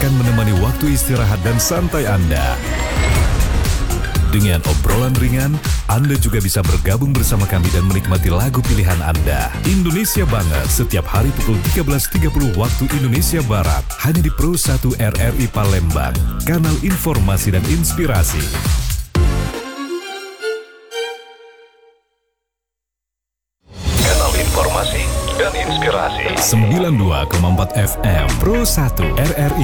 akan menemani waktu istirahat dan santai Anda. Dengan obrolan ringan, Anda juga bisa bergabung bersama kami dan menikmati lagu pilihan Anda. Indonesia Banget setiap hari pukul 13.30 waktu Indonesia Barat. Hanya di Pro 1 RRI Palembang, kanal informasi dan inspirasi. Kanal informasi dan inspirasi 92,4 FM Pro 1 RRI